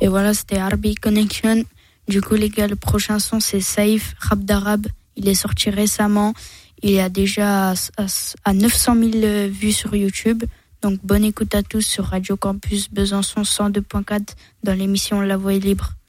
Et voilà, c'était Arbi Connection. Du coup, les gars, le prochain son, c'est Saïf, rap d'arabe. Il est sorti récemment. Il est déjà à 900 000 vues sur YouTube. Donc, bonne écoute à tous sur Radio Campus Besançon 102.4 dans l'émission La Voix est libre.